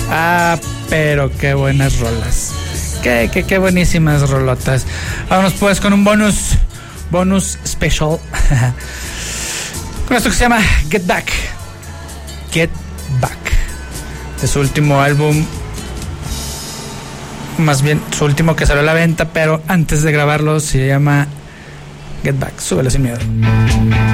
Pero qué buenas rolas. Qué buenísimas rolotas. Vámonos pues con un bonus special. Con esto que se llama Get Back. De su último álbum. Más bien, su último que salió a la venta, pero antes de grabarlo se llama Get Back. Súbelo sin miedo.